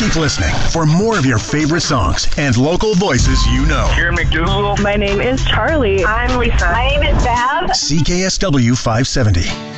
Keep listening for more of your favorite songs and local voices you know. Here McDougal. My name is Charlie. I'm Lisa. My name is Bev. CKSW 570.